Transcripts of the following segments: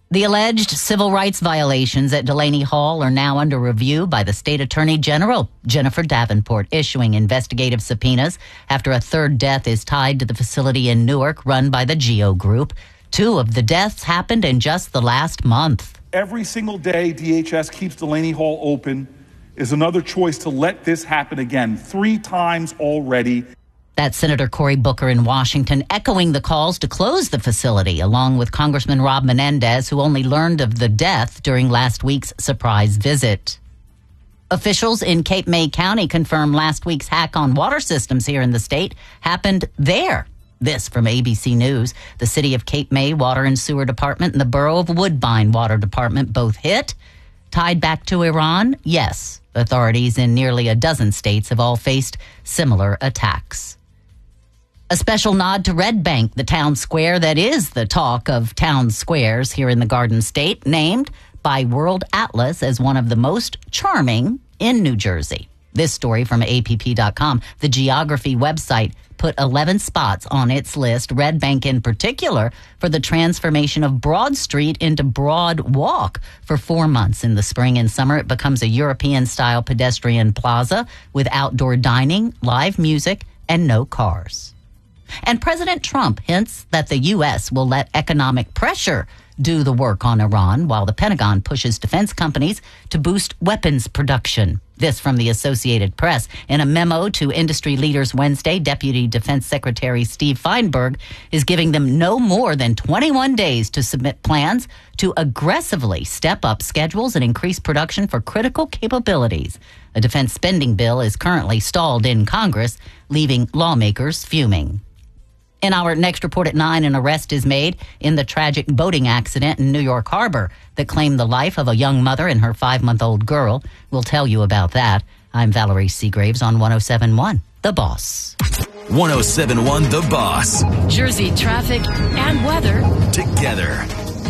The alleged civil rights violations at Delaney Hall are now under review by the state attorney general, Jennifer Davenport, issuing investigative subpoenas after a third death is tied to the facility in Newark run by the GEO Group. 2 of the deaths happened in just the last month. Every single day DHS keeps Delaney Hall open is another choice to let this happen again. 3 times already. That's Senator Cory Booker in Washington, echoing the calls to close the facility, along with Congressman Rob Menendez, who only learned of the death during last week's surprise visit. Officials in Cape May County confirmed last week's hack on water systems here in the state happened there. This from ABC News. The City of Cape May Water and Sewer Department and the Borough of Woodbine Water Department both hit. Tied back to Iran? Yes. Authorities in nearly a dozen states have all faced similar attacks. A special nod to Red Bank, the town square that is the talk of town squares here in the Garden State, named by World Atlas as one of the most charming in New Jersey. This story from APP.com. The geography website put 11 spots on its list, Red Bank in particular, for the transformation of Broad Street into Broad Walk. For 4 months in the spring and summer, it becomes a European-style pedestrian plaza with outdoor dining, live music, and no cars. And President Trump hints that the U.S. will let economic pressure do the work on Iran while the Pentagon pushes defense companies to boost weapons production. This from the Associated Press. In a memo to industry leaders Wednesday, Deputy Defense Secretary Steve Feinberg is giving them no more than 21 days to submit plans to aggressively step up schedules and increase production for critical capabilities. A defense spending bill is currently stalled in Congress, leaving lawmakers fuming. In our next report at 9, an arrest is made in the tragic boating accident in New York Harbor that claimed the life of a young mother and her 5-month-old girl. We'll tell you about that. I'm Valerie Seagraves on 107.1 The Boss. 107.1 The Boss. Jersey traffic and weather together.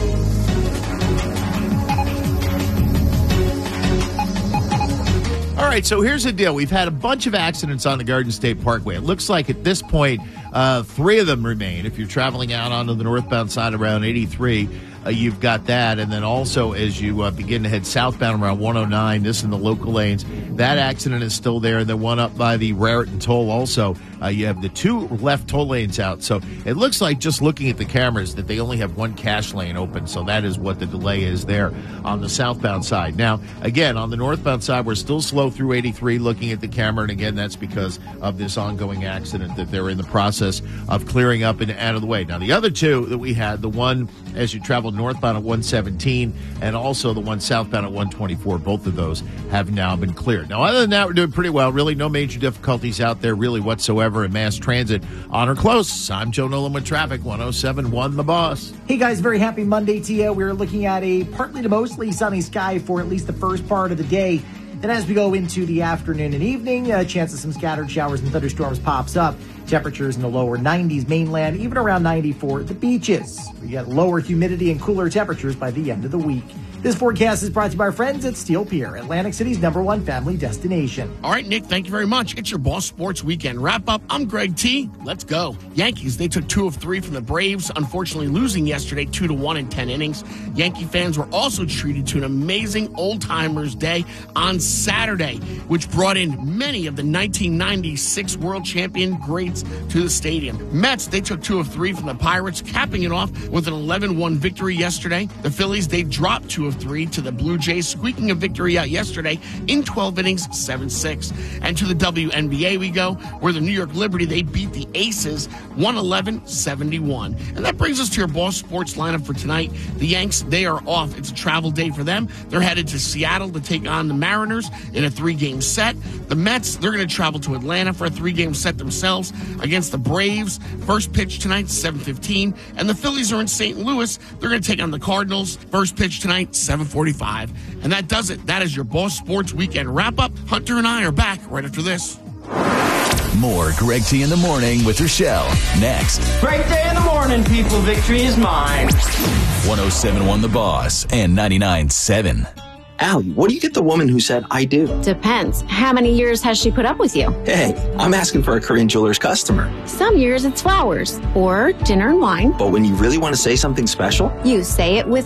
All right, so here's the deal. We've had a bunch of accidents on the Garden State Parkway. It looks like at this point, 3 of them remain. If you're traveling out onto the northbound side around 83, you've got that. And then also as you begin to head southbound around 109, this in the local lanes, that accident is still there. And the one up by the Raritan Toll also, you have the 2 left toll lanes out. So it looks like just looking at the cameras that they only have 1 cash lane open. So that is what the delay is there on the southbound side. Now, again, on the northbound side, we're still slow through 83 looking at the camera. And again, that's because of this ongoing accident that they're in the process of clearing up and out of the way. Now, the other 2 that we had, the one as you travel northbound at 117 and also the one southbound at 124, both of those have now been cleared. Now, other than that, we're doing pretty well. Really no major difficulties out there really whatsoever in mass transit on or close. I'm Joe Nolan with traffic, 107.1 The Boss. Hey guys, very happy Monday to you. We're looking at a partly to mostly sunny sky for at least the first part of the day. Then as we go into the afternoon and evening, a chance of some scattered showers and thunderstorms pops up. Temperatures in the lower 90s mainland, even around 90 for the beaches. We get lower humidity and cooler temperatures by the end of the week. This forecast is brought to you by our friends at Steel Pier, Atlantic City's #1 family destination. All right, Nick, thank you very much. It's your Boss Sports Weekend wrap-up. I'm Greg T. Let's go. Yankees, they took 2 of 3 from the Braves, unfortunately losing yesterday 2-1 in 10 innings. Yankee fans were also treated to an amazing old-timers day on Saturday, which brought in many of the 1996 world champion greats to the stadium. Mets, they took 2 of 3 from the Pirates, capping it off with an 11-1 victory yesterday. The Phillies, they dropped 2 of 3 to the Blue Jays, squeaking a victory out yesterday in 12 innings, 7-6. And to the WNBA we go, where the New York Liberty, they beat the Aces 111-71. And that brings us to your Boss Sports lineup for tonight. The Yanks, they are off. It's a travel day for them. They're headed to Seattle to take on the Mariners in a 3-game set. The Mets, they're going to travel to Atlanta for a 3-game set themselves against the Braves. First pitch tonight, 7:15. And the Phillies are in St. Louis. They're going to take on the Cardinals. First pitch tonight, 7:45. And that does it. That is your Boss Sports Weekend wrap-up. Hunter and I are back right after this. More Greg T in the Morning with Rochelle. Next. Great day in the morning, people. Victory is mine. 107.1 The Boss and 99.7. Allie, what do you get the woman who said, I do? Depends. How many years has she put up with you? Hey, I'm asking for a Korean Jewelers customer. Some years it's flowers or dinner and wine. But when you really want to say something special, you say it with